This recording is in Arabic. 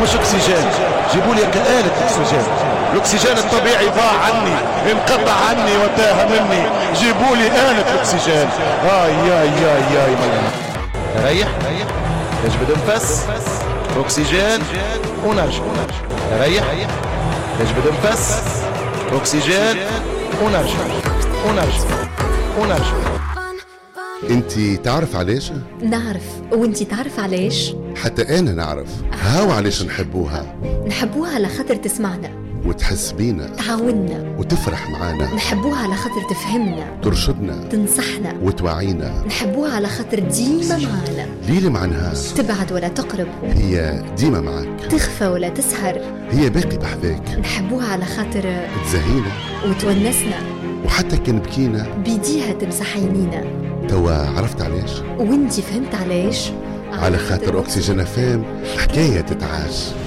مش اكسجين، جيبوا لي كآلة اكسجين. الاكسجين الطبيعي ضاع عني، انقطع عني وتاه مني، جيبوا لي آلة اكسجين. ياي ريح يجبد نفس اكسجين ونرجع. ريح يجبد نفس اكسجين ونرجع. انتي تعرف علاش؟ نعرف. وانتي تعرف علاش؟ حتى انا نعرف. هاو علاش نحبوها على خاطر تسمعنا وتحس بينا، تعاوننا وتفرح معانا. نحبوها على خاطر تفهمنا، ترشدنا، تنصحنا وتوعينا. نحبوها على خاطر ديما معانا، ليلة مع نهار، تبعد ولا تقرب، هي ديما معك، تخفى ولا تسهر، هي باقي بحذاك. نحبوها على خاطر تزهينا وتونسنا، وحتى كان بكينا بيديها تمسح عينينا. توا عرفت علاش؟ وانتي فهمت علاش؟ على خاطر أكسجين فام حكاية تتعاش.